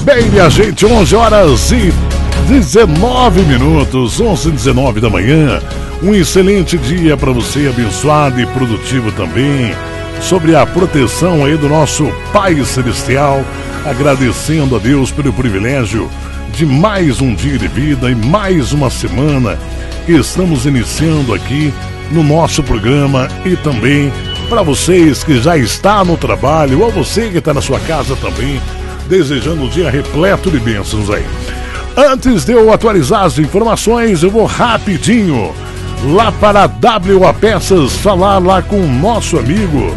Bem, minha gente, 11 horas e 19 minutos, 11h19 da manhã. Um excelente dia para você, abençoado e produtivo também. Sobre a proteção aí do nosso Pai Celestial, agradecendo a Deus pelo privilégio de mais um dia de vida e mais uma semana que estamos iniciando aqui no nosso programa, e também para vocês que já está no trabalho, ou você que está na sua casa também, desejando um dia repleto de bênçãos aí. Antes de eu atualizar as informações, eu vou rapidinho lá para a WA Peças falar lá com o nosso amigo,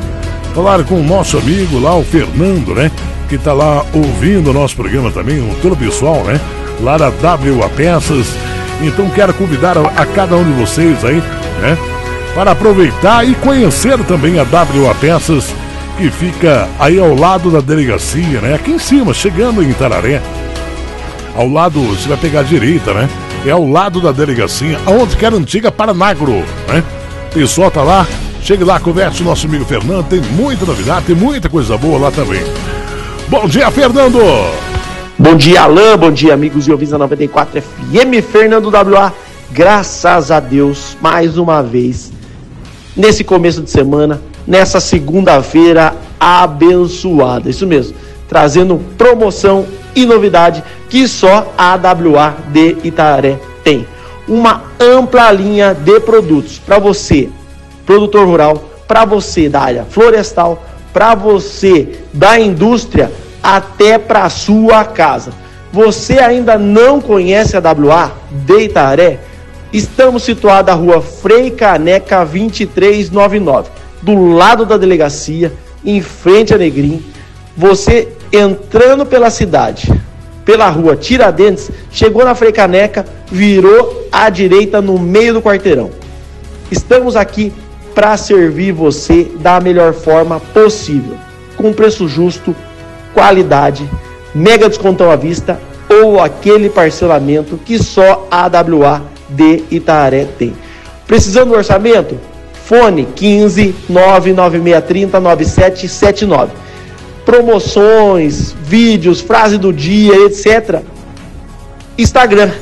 lá, o Fernando, né? Que tá lá ouvindo o nosso programa também, todo o pessoal, né? Lá da WA Peças. Então quero convidar a cada um de vocês aí, né? Para aproveitar e conhecer também a WA Peças, que fica aí ao lado da delegacia, né? Aqui em cima, chegando em Itararé. Ao lado, você vai pegar a direita, né? É ao lado da delegacia, aonde que era a antiga Paranagro, né? O pessoal tá lá, chega lá, converse com o nosso amigo Fernando, tem muita novidade, tem muita coisa boa lá também. Bom dia, Fernando! Bom dia, Alain, bom dia, amigos e ouvintes da 94 FM, Fernando WA, graças a Deus, mais uma vez, nesse começo de semana, nessa segunda-feira abençoada, isso mesmo, trazendo promoção e novidade que só a AWA de Itararé tem. Uma ampla linha de produtos para você, produtor rural, para você da área florestal, para você da indústria, até para a sua casa. Você ainda não conhece a AWA de Itararé? Estamos situados na rua Frei Caneca 2399, do lado da delegacia, em frente a Negrim. Você entrando pela cidade, pela rua Tiradentes, chegou na Frei Caneca, virou à direita no meio do quarteirão. Estamos aqui para servir você da melhor forma possível, com preço justo, qualidade, mega descontão à vista ou aquele parcelamento que só a AWA de Itararé tem. Precisando do orçamento? Fone 15 99630 9779. Promoções, vídeos, frase do dia, etc. Instagram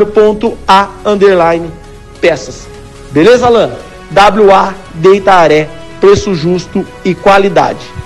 w.a_peças. Beleza, Alain? WA de Itararé, preço justo e qualidade.